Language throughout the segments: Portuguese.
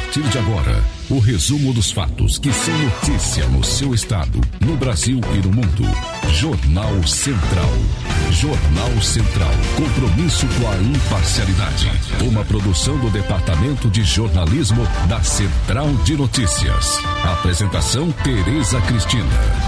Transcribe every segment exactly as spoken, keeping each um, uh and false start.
partir de agora, o resumo dos fatos que são notícia no seu estado, no Brasil e no mundo. Jornal Central. Jornal Central. Compromisso com a imparcialidade. Uma produção do Departamento de Jornalismo da Central de Notícias. Apresentação Tereza Cristina.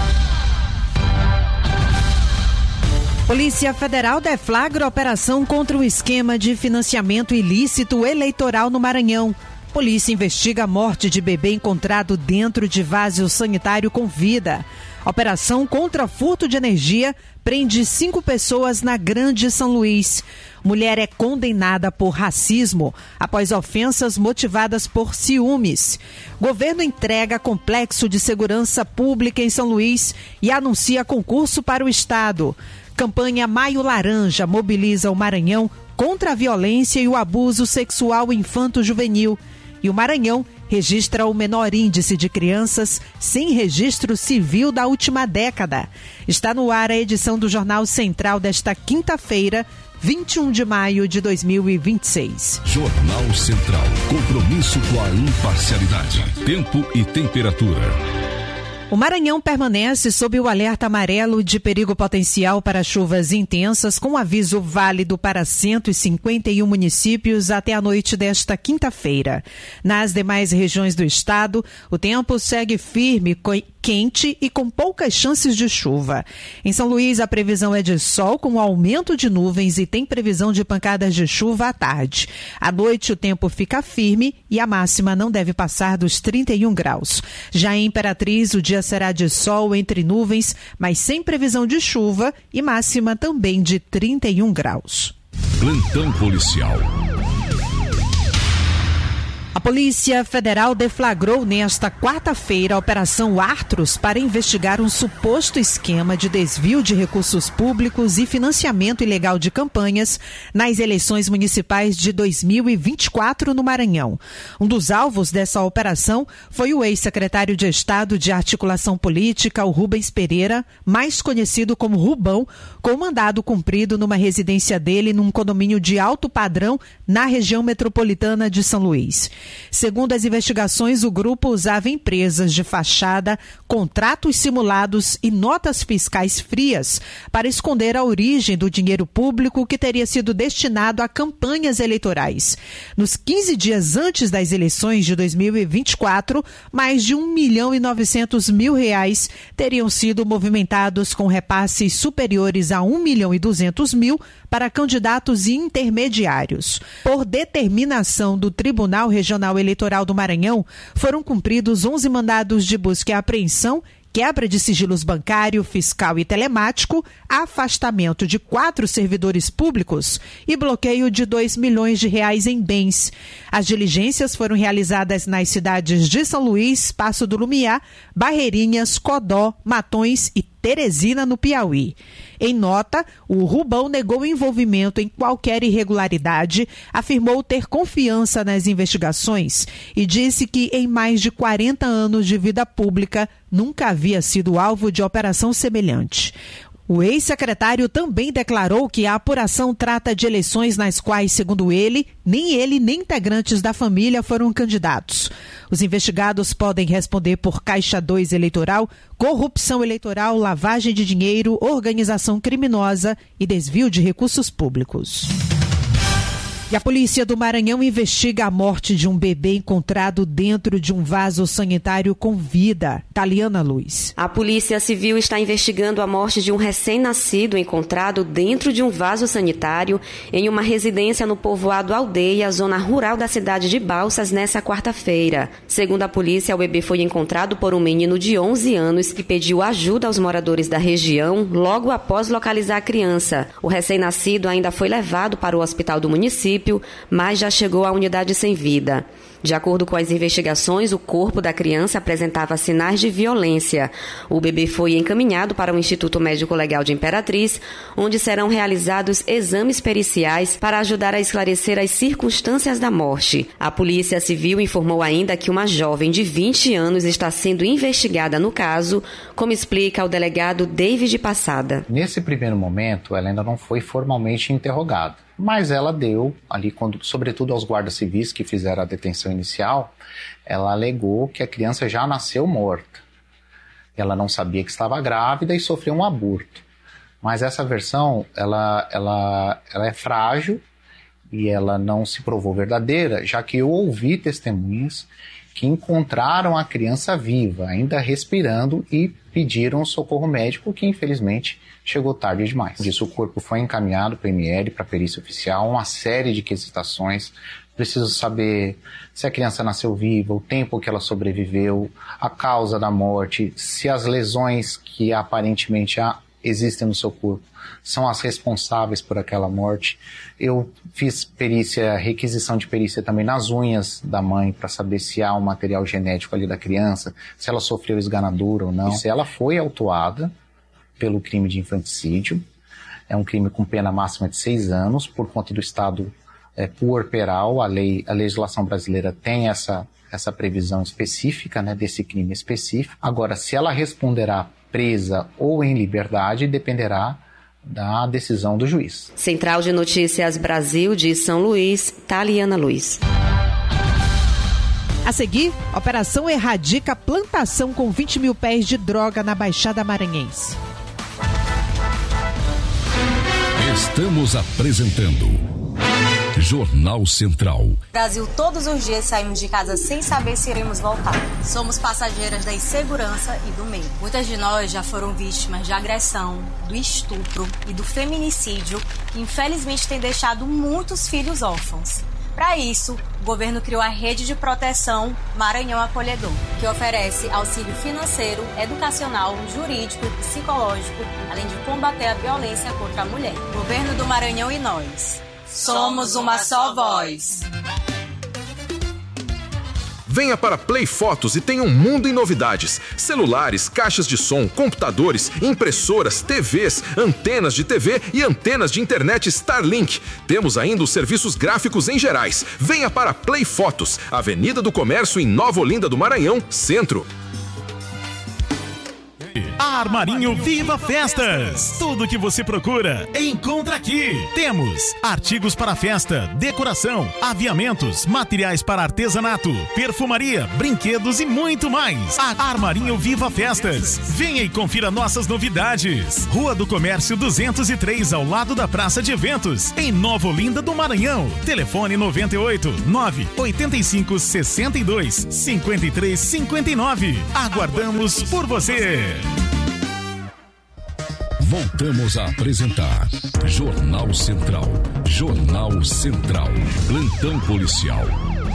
Polícia Federal deflagra operação contra o esquema de financiamento ilícito eleitoral no Maranhão. Polícia investiga a morte de bebê encontrado dentro de vaso sanitário com vida. Operação contra furto de energia prende cinco pessoas na Grande São Luís. Mulher é condenada por racismo após ofensas motivadas por ciúmes. Governo entrega complexo de segurança pública em São Luís e anuncia concurso para o estado. Campanha Maio Laranja mobiliza o Maranhão contra a violência e o abuso sexual infanto-juvenil. E o Maranhão registra o menor índice de crianças sem registro civil da última década. Está no ar a edição do Jornal Central desta quinta-feira, vinte e um de maio de dois mil e vinte e seis. Jornal Central. Compromisso com a imparcialidade. Tempo e temperatura. O Maranhão permanece sob o alerta amarelo de perigo potencial para chuvas intensas, com aviso válido para cento e cinquenta e um municípios até a noite desta quinta-feira. Nas demais regiões do estado, o tempo segue firme, quente e com poucas chances de chuva. Em São Luís, a previsão é de sol com aumento de nuvens e tem previsão de pancadas de chuva à tarde. À noite, o tempo fica firme e a máxima não deve passar dos trinta e um graus. Já em Imperatriz, o dia será de sol entre nuvens, mas sem previsão de chuva e máxima também de trinta e um graus. Plantão policial. A Polícia Federal deflagrou nesta quarta-feira a Operação Artros para investigar um suposto esquema de desvio de recursos públicos e financiamento ilegal de campanhas nas eleições municipais de dois mil e vinte e quatro no Maranhão. Um dos alvos dessa operação foi o ex-secretário de Estado de Articulação Política, o Rubens Pereira, mais conhecido como Rubão, com mandado cumprido numa residência dele num condomínio de alto padrão na região metropolitana de São Luís. Segundo as investigações, o grupo usava empresas de fachada, contratos simulados e notas fiscais frias para esconder a origem do dinheiro público que teria sido destinado a campanhas eleitorais. Nos quinze dias antes das eleições de dois mil e vinte e quatro, mais de um milhão e novecentos mil reais teriam sido movimentados com repasses superiores a um milhão e duzentos mil para candidatos e intermediários. Por determinação do Tribunal Regional Eleitoral do Maranhão, foram cumpridos onze mandados de busca e apreensão, quebra de sigilos bancário, fiscal e telemático, afastamento de quatro servidores públicos e bloqueio de dois milhões de reais em bens. As diligências foram realizadas nas cidades de São Luís, Passo do Lumiar, Barreirinhas, Codó, Matões e Teresina, no Piauí. Em nota, o Rubão negou envolvimento em qualquer irregularidade, afirmou ter confiança nas investigações e disse que em mais de quarenta anos de vida pública nunca havia sido alvo de operação semelhante. O ex-secretário também declarou que a apuração trata de eleições nas quais, segundo ele, nem ele nem integrantes da família foram candidatos. Os investigados podem responder por Caixa dois eleitoral, corrupção eleitoral, lavagem de dinheiro, organização criminosa e desvio de recursos públicos. E a polícia do Maranhão investiga a morte de um bebê encontrado dentro de um vaso sanitário com vida. Taliana Luz. A Polícia Civil está investigando a morte de um recém-nascido encontrado dentro de um vaso sanitário em uma residência no povoado Aldeia, zona rural da cidade de Balsas, nesta quarta-feira. Segundo a polícia, o bebê foi encontrado por um menino de onze anos que pediu ajuda aos moradores da região logo após localizar a criança. O recém-nascido ainda foi levado para o hospital do município, mas já chegou à unidade sem vida. De acordo com as investigações, o corpo da criança apresentava sinais de violência. O bebê foi encaminhado para o Instituto Médico Legal de Imperatriz, onde serão realizados exames periciais para ajudar a esclarecer as circunstâncias da morte. A Polícia Civil informou ainda que uma jovem de vinte anos está sendo investigada no caso, como explica o delegado David Passada. Nesse primeiro momento, ela ainda não foi formalmente interrogada. mas ela deu, ali, quando, sobretudo aos guardas civis que fizeram a detenção inicial, ela alegou que a criança já nasceu morta. Ela não sabia que estava grávida e sofreu um aborto. Mas essa versão, ela, ela, ela é frágil e ela não se provou verdadeira, já que eu ouvi testemunhas que encontraram a criança viva, ainda respirando, e pediram socorro médico, que infelizmente chegou tarde demais. Por isso o corpo foi encaminhado para o M L, para a perícia oficial, uma série de quesitações. Preciso saber se a criança nasceu viva, o tempo que ela sobreviveu, a causa da morte, se as lesões que aparentemente há existem no seu corpo são as responsáveis por aquela morte. Eu fiz perícia, requisição de perícia também nas unhas da mãe para saber se há um material genético ali da criança, se ela sofreu esganadura ou não. Se ela foi autuada pelo crime de infanticídio, é um crime com pena máxima de seis anos, por conta do estado é, puerperal. A lei, a legislação brasileira tem essa, essa previsão específica, né, desse crime específico. Agora, se ela responderá presa ou em liberdade, dependerá da decisão do juiz. Central de Notícias Brasil de São Luís, Taliana Luiz. A seguir, operação erradica plantação com vinte mil pés de droga na Baixada Maranhense. Estamos apresentando Jornal Central. Brasil, todos os dias saímos de casa sem saber se iremos voltar. Somos passageiras da insegurança e do medo. Muitas de nós já foram vítimas de agressão, do estupro e do feminicídio, que infelizmente tem deixado muitos filhos órfãos. Para isso, o governo criou a Rede de Proteção Maranhão Acolhedor, que oferece auxílio financeiro, educacional, jurídico e psicológico, além de combater a violência contra a mulher. Governo do Maranhão e nós. Somos uma só voz. Venha para Play Fotos e tenha um mundo em novidades. Celulares, caixas de som, computadores, impressoras, T Vs, antenas de T V e antenas de internet Starlink. Temos ainda os serviços gráficos em gerais. Venha para Play Fotos, Avenida do Comércio em Nova Olinda do Maranhão, Centro. Armarinho Viva Festas. Tudo que você procura, encontra aqui. Temos artigos para festa, decoração, aviamentos, materiais para artesanato, perfumaria, brinquedos e muito mais. Armarinho Viva Festas. Venha e confira nossas novidades. Rua do Comércio duzentos e três, ao lado da Praça de Eventos, em Nova Olinda do Maranhão. Telefone noventa e oito, nove oitenta e cinco, sessenta e dois, cinquenta e três, cinquenta e nove. Aguardamos por você. Voltamos a apresentar Jornal Central. Jornal Central. Plantão policial.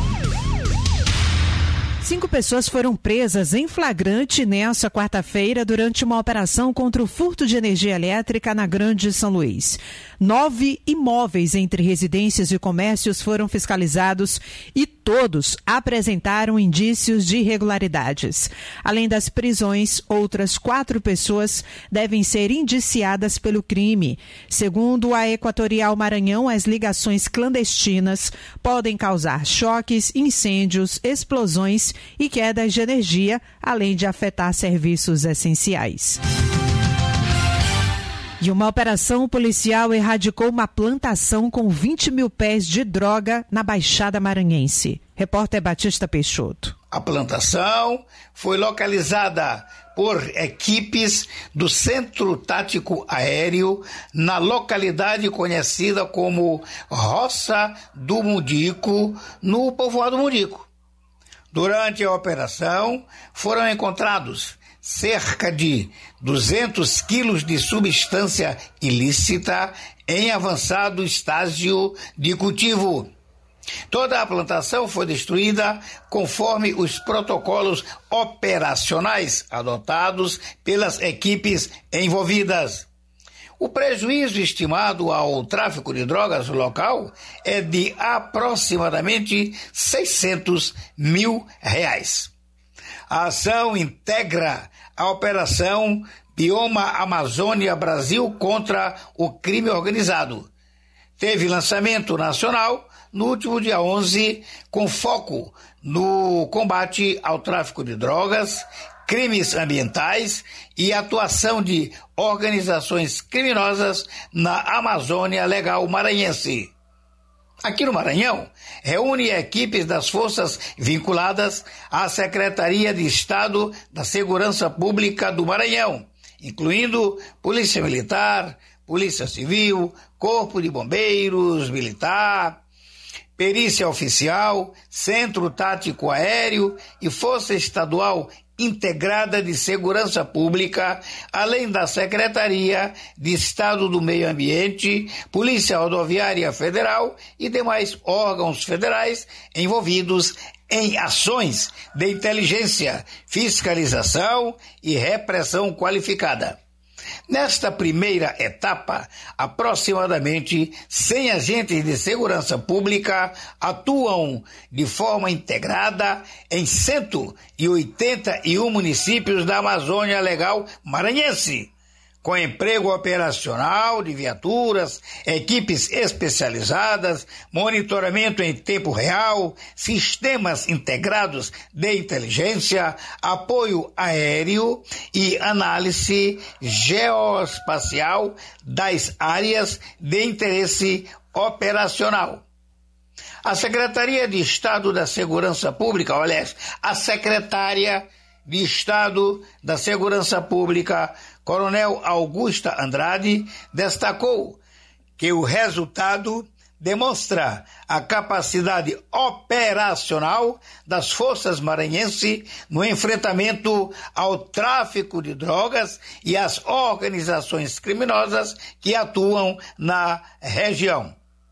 Cinco pessoas foram presas em flagrante nesta quarta-feira durante uma operação contra o furto de energia elétrica na Grande São Luís. Nove imóveis entre residências e comércios foram fiscalizados e todos apresentaram indícios de irregularidades. Além das prisões, outras quatro pessoas devem ser indiciadas pelo crime. Segundo a Equatorial Maranhão, as ligações clandestinas podem causar choques, incêndios, explosões e quedas de energia, além de afetar serviços essenciais. E uma operação policial erradicou uma plantação com vinte mil pés de droga na Baixada Maranhense. Repórter Batista Peixoto. A plantação foi localizada por equipes do Centro Tático Aéreo na localidade conhecida como Roça do Mundico, no povoado Mundico. Durante a operação, foram encontrados cerca de duzentos quilos de substância ilícita em avançado estágio de cultivo. Toda a plantação foi destruída conforme os protocolos operacionais adotados pelas equipes envolvidas. O prejuízo estimado ao tráfico de drogas local é de aproximadamente seiscentos mil reais. A ação integra a Operação Bioma Amazônia Brasil contra o crime organizado. Teve lançamento nacional no último dia onze, com foco no combate ao tráfico de drogas, crimes ambientais e atuação de organizações criminosas na Amazônia Legal maranhense. Aqui no Maranhão, reúne equipes das forças vinculadas à Secretaria de Estado da Segurança Pública do Maranhão, incluindo Polícia Militar, Polícia Civil, Corpo de Bombeiros Militar, Perícia Oficial, Centro Tático Aéreo e Força Estadual Integrada de Segurança Pública, além da Secretaria de Estado do Meio Ambiente, Polícia Rodoviária Federal e demais órgãos federais envolvidos em ações de inteligência, fiscalização e repressão qualificada. Nesta primeira etapa, aproximadamente cem agentes de segurança pública atuam de forma integrada em cento e oitenta e um municípios da Amazônia Legal maranhense, com emprego operacional de viaturas, equipes especializadas, monitoramento em tempo real, sistemas integrados de inteligência, apoio aéreo e análise geoespacial das áreas de interesse operacional. A Secretaria de Estado da Segurança Pública, olha, a secretária de Estado da Segurança Pública, Coronel Augusta Andrade, destacou que o resultado demonstra a capacidade operacional das forças maranhenses no enfrentamento ao tráfico de drogas e às organizações criminosas que atuam na região.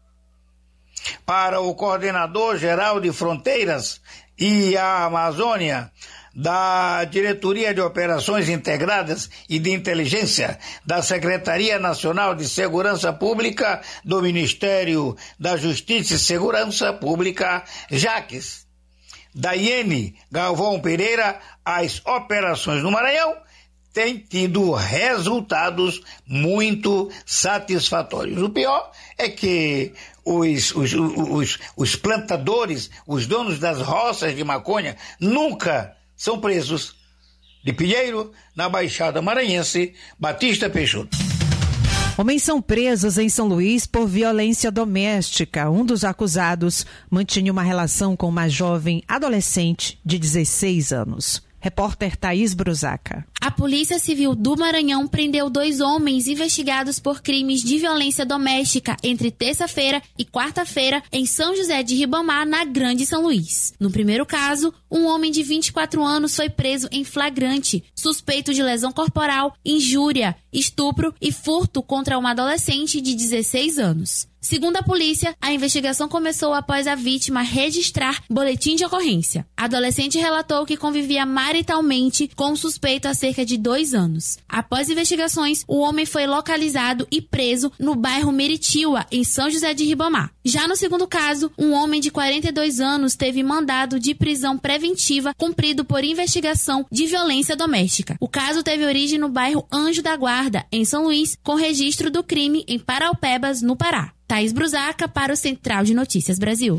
Para o coordenador-geral de Fronteiras e a Amazônia, da Diretoria de Operações Integradas e de Inteligência da Secretaria Nacional de Segurança Pública do Ministério da Justiça e Segurança Pública, Jaques. Daiane Galvão Pereira, as operações no Maranhão têm tido resultados muito satisfatórios. O pior é que os, os, os, os plantadores, os donos das roças de maconha, nunca são presos. De Pinheiro, na Baixada Maranhense, Batista Peixoto. Homens são presos em São Luís por violência doméstica. Um dos acusados mantinha uma relação com uma jovem adolescente de dezesseis anos. Repórter Thaís Brusaca. A Polícia Civil do Maranhão prendeu dois homens investigados por crimes de violência doméstica entre terça-feira e quarta-feira em São José de Ribamar, na Grande São Luís. No primeiro caso, um homem de vinte e quatro anos foi preso em flagrante, suspeito de lesão corporal, injúria, estupro e furto contra uma adolescente de dezesseis anos. Segundo a polícia, a investigação começou após a vítima registrar boletim de ocorrência. A adolescente relatou que convivia maritalmente com o suspeito há cerca de dois anos. Após investigações, o homem foi localizado e preso no bairro Meritiba, em São José de Ribamar. Já no segundo caso, um homem de quarenta e dois anos teve mandado de prisão preventiva cumprido por investigação de violência doméstica. O caso teve origem no bairro Anjo da Guarda, em São Luís, com registro do crime em Paraupebas, no Pará. Thaís Brusaca para o Central de Notícias Brasil.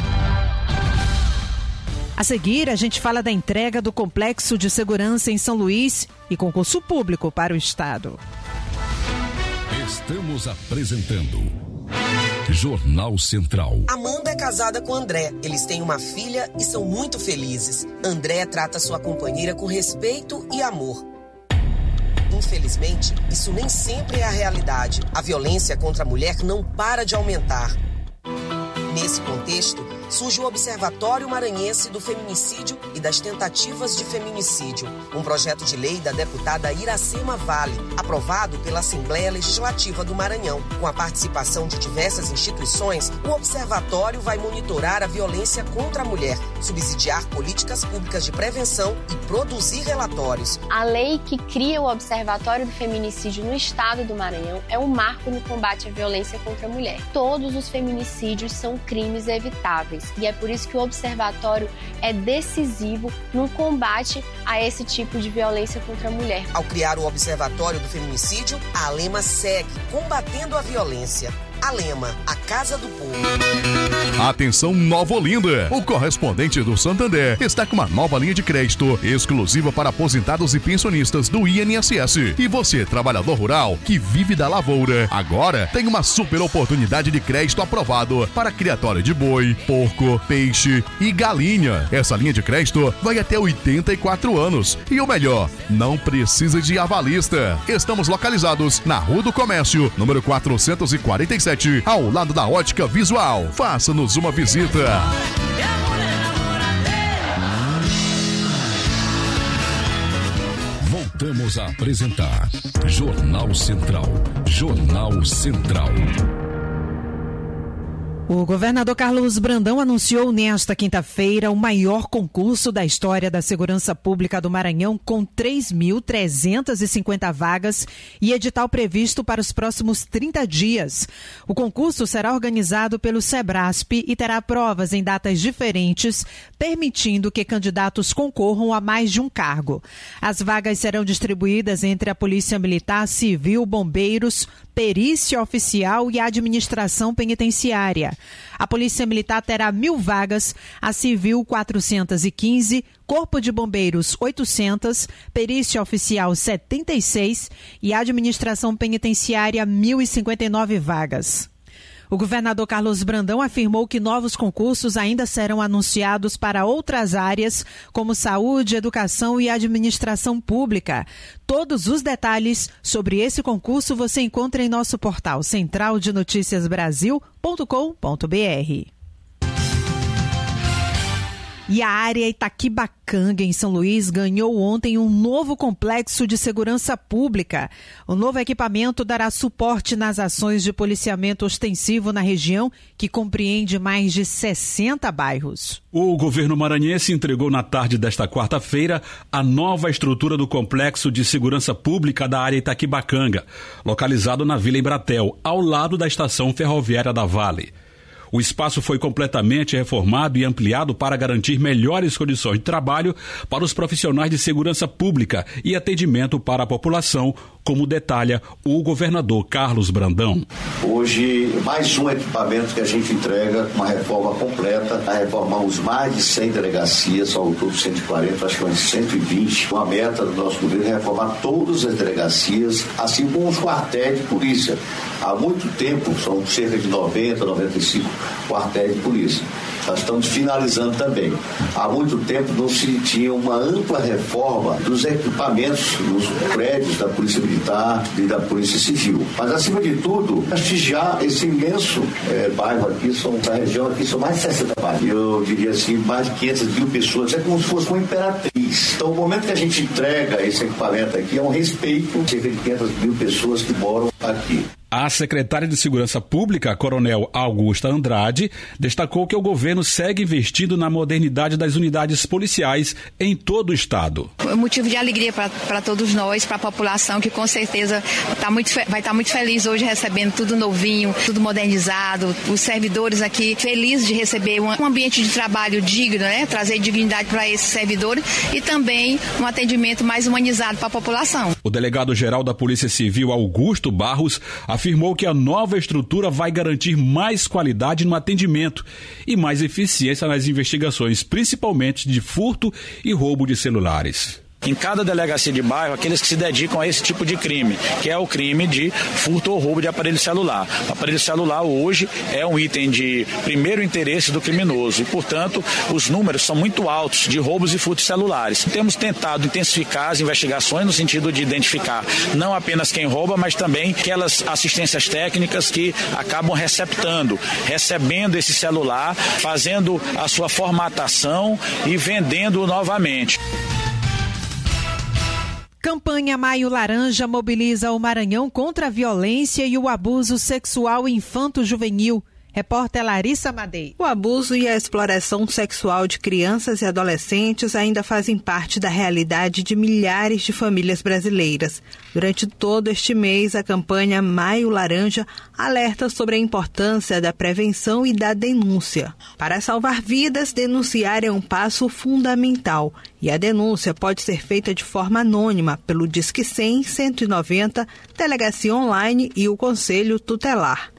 A seguir, a gente fala da entrega do Complexo de Segurança em São Luís e concurso público para o Estado. Estamos apresentando Jornal Central. Amanda é casada com André. Eles têm uma filha e são muito felizes. André trata sua companheira com respeito e amor. Infelizmente, isso nem sempre é a realidade. A violência contra a mulher não para de aumentar. Nesse contexto, surge o Observatório Maranhense do Feminicídio e das Tentativas de Feminicídio, um projeto de lei da deputada Iracema Vale, aprovado pela Assembleia Legislativa do Maranhão. Com a participação de diversas instituições, o observatório vai monitorar a violência contra a mulher, subsidiar políticas públicas de prevenção e produzir relatórios. A lei que cria o Observatório do Feminicídio no estado do Maranhão é um marco no combate à violência contra a mulher. Todos os feminicídios são crimes evitáveis. E é por isso que o observatório é decisivo no combate a esse tipo de violência contra a mulher. Ao criar o Observatório do Feminicídio, a Alema segue combatendo a violência. Alema, a Casa do Povo. Atenção Nova Olinda, o correspondente do Santander está com uma nova linha de crédito exclusiva para aposentados e pensionistas do I N S S. E você, trabalhador rural que vive da lavoura, agora tem uma super oportunidade de crédito aprovado para criatório de boi, porco, peixe e galinha. Essa linha de crédito vai até oitenta e quatro anos. E o melhor, não precisa de avalista. Estamos localizados na Rua do Comércio, número quatrocentos e quarenta e sete, ao lado da Ótica Visual. Faça-nos uma visita. Voltamos a apresentar Jornal Central. Jornal Central. O governador Carlos Brandão anunciou nesta quinta-feira o maior concurso da história da segurança pública do Maranhão, com três mil trezentas e cinquenta vagas e edital previsto para os próximos trinta dias. O concurso será organizado pelo Sebrasp e terá provas em datas diferentes, permitindo que candidatos concorram a mais de um cargo. As vagas serão distribuídas entre a Polícia Militar, Civil, Bombeiros, Perícia Oficial e Administração Penitenciária. A Polícia Militar terá mil vagas, a Civil quatrocentas e quinze, Corpo de Bombeiros oitocentas, Perícia Oficial setenta e seis e Administração Penitenciária mil e cinquenta e nove vagas. O governador Carlos Brandão afirmou que novos concursos ainda serão anunciados para outras áreas, como saúde, educação e administração pública. Todos os detalhes sobre esse concurso você encontra em nosso portal central de noticias brasil ponto com ponto br. E a área Itaquibacanga, em São Luís, ganhou ontem um novo complexo de segurança pública. O novo equipamento dará suporte nas ações de policiamento ostensivo na região, que compreende mais de sessenta bairros. O governo maranhense entregou na tarde desta quarta-feira a nova estrutura do complexo de segurança pública da área Itaquibacanga, localizado na Vila Embratel, ao lado da estação ferroviária da Vale. O espaço foi completamente reformado e ampliado para garantir melhores condições de trabalho para os profissionais de segurança pública e atendimento para a população, como detalha o governador Carlos Brandão. Hoje, mais um equipamento que a gente entrega, uma reforma completa. Reformamos mais de cem delegacias, ao todo cento e quarenta, acho que umas cento e vinte. Uma meta do nosso governo é reformar todas as delegacias, assim como os quartéis de polícia. Há muito tempo, são cerca de noventa, noventa e cinco quartéis de polícia. Nós estamos finalizando também. Há muito tempo não se tinha uma ampla reforma dos equipamentos nos prédios da Polícia Militar e da Polícia Civil. Mas, acima de tudo, prestigiar esse imenso é, bairro aqui, são, da região aqui, são mais de sessenta bairros. Eu diria assim, mais de quinhentas mil pessoas. É como se fosse uma imperatriz. Então, o momento que a gente entrega esse equipamento aqui é um respeito a cerca de quinhentas mil pessoas que moram aqui. A secretária de Segurança Pública, Coronel Augusta Andrade, destacou que o governo segue investindo na modernidade das unidades policiais em todo o estado. É um motivo de alegria para todos nós, para a população, que com certeza tá muito, vai estar tá muito feliz hoje recebendo tudo novinho, tudo modernizado, os servidores aqui felizes de receber um, um ambiente de trabalho digno, né? Trazer dignidade para esses servidores e também um atendimento mais humanizado para a população. O delegado-geral da Polícia Civil, Augusto Barros, afirmou que a nova estrutura vai garantir mais qualidade no atendimento e mais eficiência nas investigações, principalmente de furto e roubo de celulares. Em cada delegacia de bairro, aqueles que se dedicam a esse tipo de crime, que é o crime de furto ou roubo de aparelho celular. O aparelho celular hoje é um item de primeiro interesse do criminoso e, portanto, os números são muito altos de roubos e furtos celulares. Temos tentado intensificar as investigações no sentido de identificar não apenas quem rouba, mas também aquelas assistências técnicas que acabam receptando, recebendo esse celular, fazendo a sua formatação e vendendo novamente. Campanha Maio Laranja mobiliza o Maranhão contra a violência e o abuso sexual infanto-juvenil. Repórter Larissa Madei. O abuso e a exploração sexual de crianças e adolescentes ainda fazem parte da realidade de milhares de famílias brasileiras. Durante todo este mês, a campanha Maio Laranja alerta sobre a importância da prevenção e da denúncia. Para salvar vidas, denunciar é um passo fundamental. E a denúncia pode ser feita de forma anônima pelo Disque cem, cento e noventa, Delegacia Online e o Conselho Tutelar.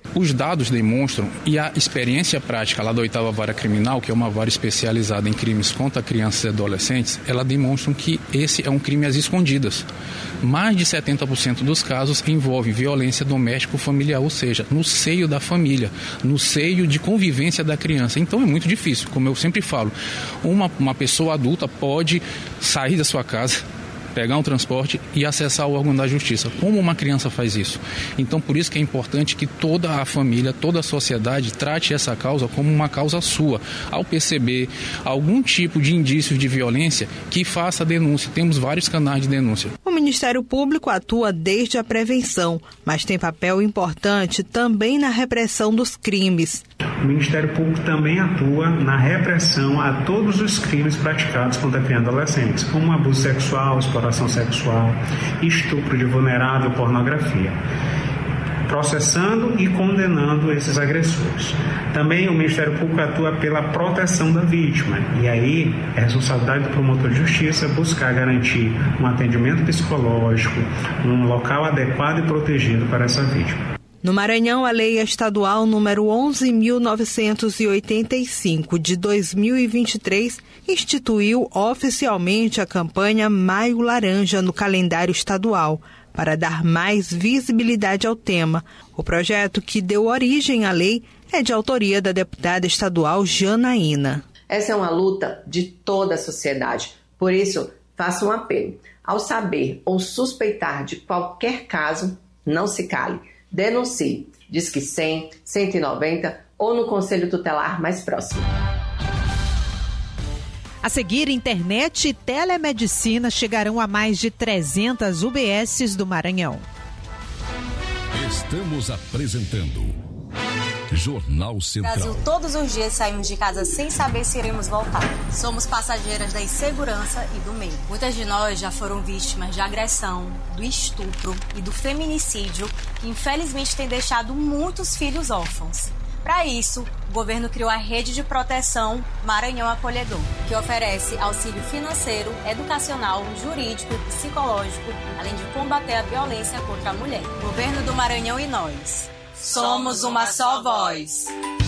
Os dados demonstram, e a experiência prática lá da oitava Vara Criminal, que é uma vara especializada em crimes contra crianças e adolescentes, ela demonstram que esse é um crime às escondidas. Mais de setenta por cento dos casos envolvem violência doméstico-familiar, ou seja, no seio da família, no seio de convivência da criança. Então é muito difícil, como eu sempre falo, uma, uma pessoa adulta pode sair da sua casa, pegar um transporte e acessar o órgão da justiça. Como uma criança faz isso? Então, por isso que é importante que toda a família, toda a sociedade trate essa causa como uma causa sua. Ao perceber algum tipo de indícios de violência, que faça a denúncia. Temos vários canais de denúncia. O Ministério Público atua desde a prevenção, mas tem papel importante também na repressão dos crimes. O Ministério Público também atua na repressão a todos os crimes praticados contra crianças e adolescentes, como abuso sexual, exploração sexual, estupro de vulnerável, pornografia, processando e condenando esses agressores. Também o Ministério Público atua pela proteção da vítima, e aí é responsabilidade do promotor de justiça buscar garantir um atendimento psicológico, um local adequado e protegido para essa vítima. No Maranhão, a Lei Estadual número onze mil novecentos e oitenta e cinco, de dois mil e vinte e três, instituiu oficialmente a campanha Maio Laranja no calendário estadual, para dar mais visibilidade ao tema. O projeto que deu origem à lei é de autoria da deputada estadual Janaína. Essa é uma luta de toda a sociedade. Por isso, faço um apelo. Ao saber ou suspeitar de qualquer caso, não se cale. Denuncie. Disque cem, cento e noventa ou no Conselho Tutelar mais próximo. A seguir, internet e telemedicina chegarão a mais de trezentas U B Ss do Maranhão. Estamos apresentando Jornal Central. Brasil, todos os dias saímos de casa sem saber se iremos voltar. Somos passageiras da insegurança e do medo. Muitas de nós já foram vítimas de agressão, do estupro e do feminicídio, que infelizmente tem deixado muitos filhos órfãos. Para isso, o governo criou a Rede de Proteção Maranhão Acolhedor, que oferece auxílio financeiro, educacional, jurídico e psicológico, além de combater a violência contra a mulher. Governo do Maranhão e nós. Somos uma só voz.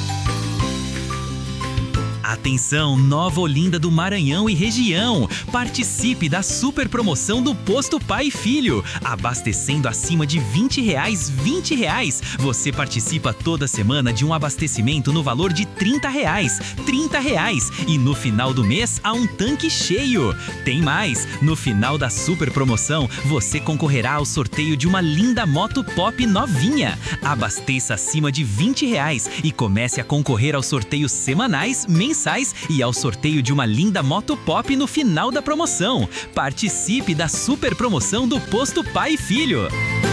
Atenção, Nova Olinda do Maranhão e região. Participe da super promoção do Posto Pai e Filho. Abastecendo acima de vinte reais, vinte reais. Você participa toda semana de um abastecimento no valor de trinta reais. trinta reais. E no final do mês, há um tanque cheio. Tem mais. No final da super promoção, você concorrerá ao sorteio de uma linda moto pop novinha. Abasteça acima de vinte reais e comece a concorrer aos sorteios semanais, mensais e ao sorteio de uma linda moto pop no final da promoção. Participe da super promoção do Posto Pai e Filho.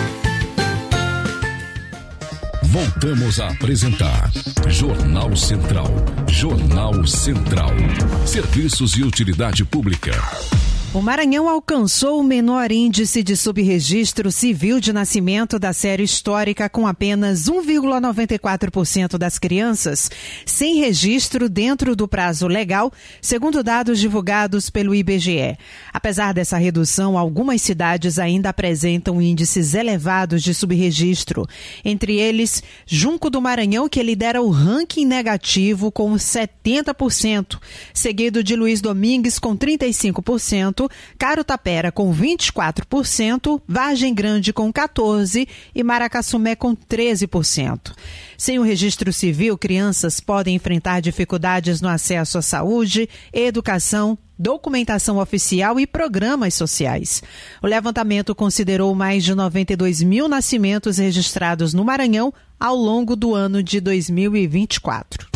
Voltamos a apresentar Jornal Central. Jornal Central. Serviços e utilidade pública. O Maranhão alcançou o menor índice de subregistro civil de nascimento da série histórica, com apenas um vírgula noventa e quatro por cento das crianças sem registro dentro do prazo legal, segundo dados divulgados pelo I B G E. Apesar dessa redução, algumas cidades ainda apresentam índices elevados de subregistro. Entre eles, Junco do Maranhão, que lidera o ranking negativo com setenta por cento, seguido de Luiz Domingues com trinta e cinco por cento, Caro Tapera com vinte e quatro por cento, Vargem Grande com quatorze por cento e Maracassumé com treze por cento. Sem o registro civil, crianças podem enfrentar dificuldades no acesso à saúde, educação, documentação oficial e programas sociais. O levantamento considerou mais de noventa e dois mil nascimentos registrados no Maranhão ao longo do ano de dois mil e vinte e quatro.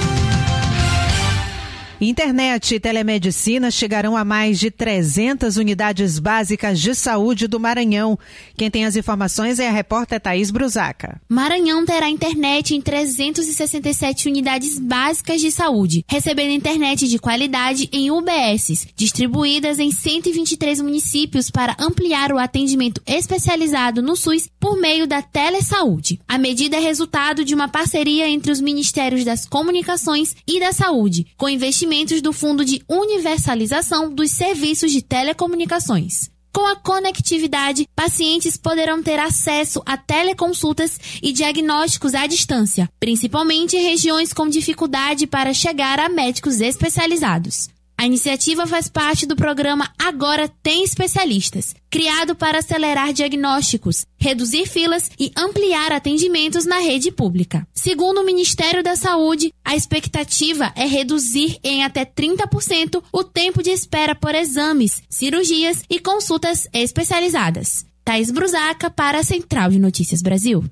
Internet e telemedicina chegarão a mais de trezentas unidades básicas de saúde do Maranhão. Quem tem as informações é a repórter Thaís Brusaca. Maranhão terá internet em trezentas e sessenta e sete unidades básicas de saúde, recebendo internet de qualidade em U B Ss, distribuídas em cento e vinte e três municípios para ampliar o atendimento especializado no SUS por meio da telesaúde. A medida é resultado de uma parceria entre os Ministérios das Comunicações e da Saúde, com investimento do Fundo de Universalização dos Serviços de Telecomunicações. Com a conectividade, pacientes poderão ter acesso a teleconsultas e diagnósticos à distância, principalmente em regiões com dificuldade para chegar a médicos especializados. A iniciativa faz parte do programa Agora Tem Especialistas, criado para acelerar diagnósticos, reduzir filas e ampliar atendimentos na rede pública. Segundo o Ministério da Saúde, a expectativa é reduzir em até trinta por cento o tempo de espera por exames, cirurgias e consultas especializadas. Thaís Brusaca para a Central de Notícias Brasil.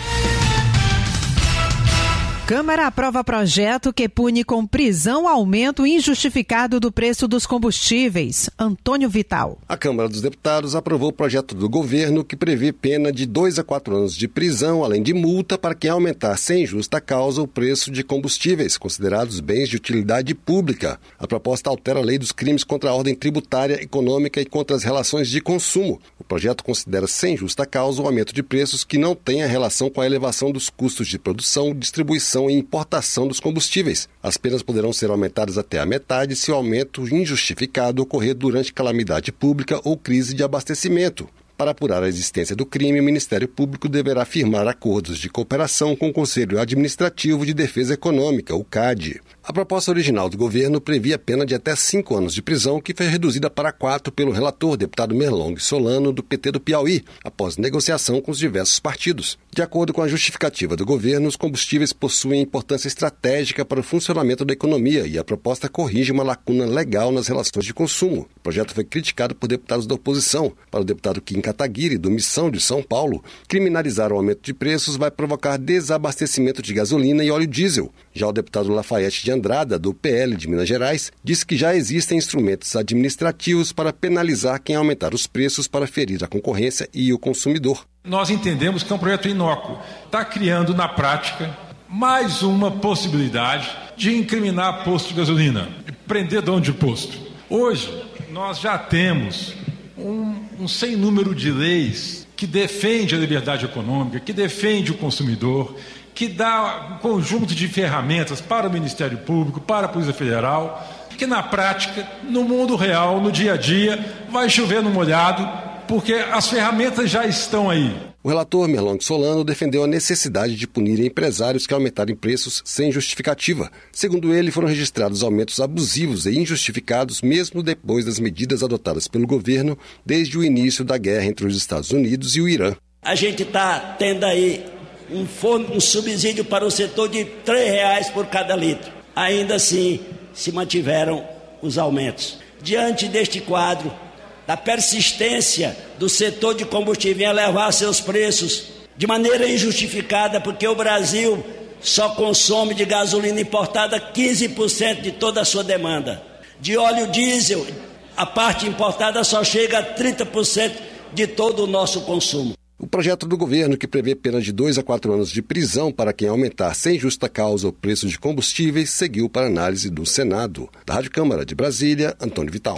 Câmara aprova projeto que pune com prisão o aumento injustificado do preço dos combustíveis. Antônio Vital. A Câmara dos Deputados aprovou o projeto do governo que prevê pena de dois a quatro anos de prisão, além de multa para quem aumentar sem justa causa o preço de combustíveis, considerados bens de utilidade pública. A proposta altera a lei dos crimes contra a ordem tributária, econômica e contra as relações de consumo. O projeto considera sem justa causa o aumento de preços que não tenha relação com a elevação dos custos de produção, distribuição e importação dos combustíveis. As penas poderão ser aumentadas até a metade se o aumento injustificado ocorrer durante calamidade pública ou crise de abastecimento. Para apurar a existência do crime, o Ministério Público deverá firmar acordos de cooperação com o Conselho Administrativo de Defesa Econômica, o C A D. A proposta original do governo previa pena de até cinco anos de prisão, que foi reduzida para quatro pelo relator, deputado Merlong Solano, do P T do Piauí, após negociação com os diversos partidos. De acordo com a justificativa do governo, os combustíveis possuem importância estratégica para o funcionamento da economia e a proposta corrige uma lacuna legal nas relações de consumo. O projeto foi criticado por deputados da oposição. Para o deputado Kim Kataguiri, do Missão de São Paulo, criminalizar o aumento de preços vai provocar desabastecimento de gasolina e óleo diesel. Já o deputado Lafayette de Andrada, do P L de Minas Gerais, disse que já existem instrumentos administrativos para penalizar quem aumentar os preços para ferir a concorrência e o consumidor. Nós entendemos que é um projeto inócuo. Está criando, na prática, mais uma possibilidade de incriminar posto de gasolina, de prender dono de posto. Hoje, nós já temos um, um sem número de leis que defende a liberdade econômica, que defende o consumidor, que dá um conjunto de ferramentas para o Ministério Público, para a Polícia Federal, que na prática, no mundo real, no dia a dia, vai chover no molhado, porque as ferramentas já estão aí. O relator Merlong Solano defendeu a necessidade de punir empresários que aumentarem preços sem justificativa. Segundo ele, foram registrados aumentos abusivos e injustificados mesmo depois das medidas adotadas pelo governo desde o início da guerra entre os Estados Unidos e o Irã. A gente está tendo aí um, um subsídio para o setor de três reais por cada litro. Ainda assim, se mantiveram os aumentos. Diante deste quadro, da persistência do setor de combustível em elevar seus preços de maneira injustificada, porque o Brasil só consome de gasolina importada quinze por cento de toda a sua demanda. De óleo diesel, a parte importada só chega a trinta por cento de todo o nosso consumo. O projeto do governo, que prevê pena de dois a quatro anos de prisão para quem aumentar sem justa causa o preço de combustíveis, seguiu para análise do Senado. Da Rádio Câmara de Brasília, Antônio Vital.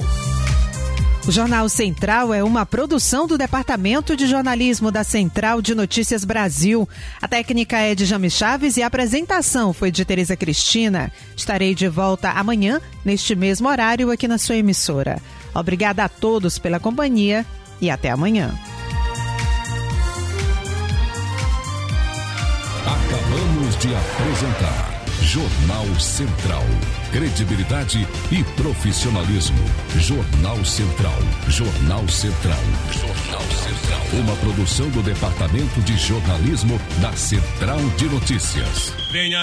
O Jornal Central é uma produção do Departamento de Jornalismo da Central de Notícias Brasil. A técnica é de James Chaves e a apresentação foi de Tereza Cristina. Estarei de volta amanhã, neste mesmo horário, aqui na sua emissora. Obrigada a todos pela companhia e até amanhã. Acabamos de apresentar Jornal Central. Credibilidade e profissionalismo. Jornal Central. Jornal Central. Jornal Central. Uma produção do Departamento de Jornalismo da Central de Notícias. Venha